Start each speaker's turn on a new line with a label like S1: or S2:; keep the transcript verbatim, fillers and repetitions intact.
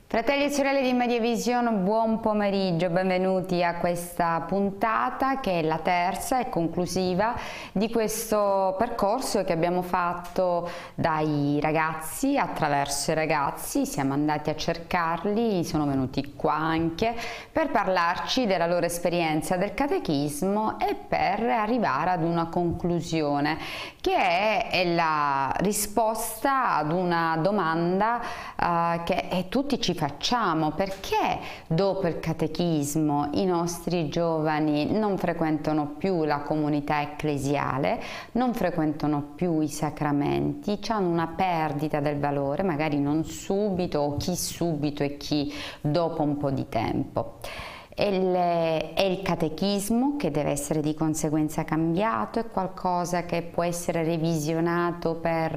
S1: Fratelli e sorelle di Mediavision, buon pomeriggio, benvenuti a questa puntata che è la terza e conclusiva di questo percorso che abbiamo fatto dai ragazzi, attraverso i ragazzi, siamo andati a cercarli, sono venuti qua anche per parlarci della loro esperienza del catechismo e per arrivare ad una conclusione che è la risposta ad una domanda uh, che tutti ci facciamo: perché dopo il catechismo i nostri giovani non frequentano più la comunità ecclesiale, non frequentano più i sacramenti, hanno una perdita del valore, magari non subito, o chi subito e chi dopo un po' di tempo. È il, è il catechismo che deve essere di conseguenza cambiato, è qualcosa che può essere revisionato per